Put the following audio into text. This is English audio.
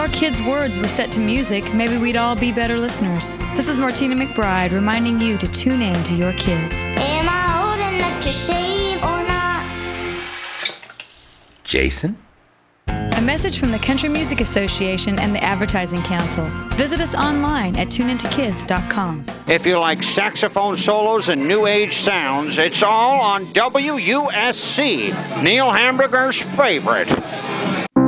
kids' words were set to music, maybe we'd all be better listeners. This is Martina McBride reminding you to tune in to your kids. Am I old enough to shave or not? Jason? A message from the Country Music Association and the Advertising Council. Visit us online at tuneintokids.com. If you like saxophone solos and new age sounds, it's all on WUSC, Neil Hamburger's favorite.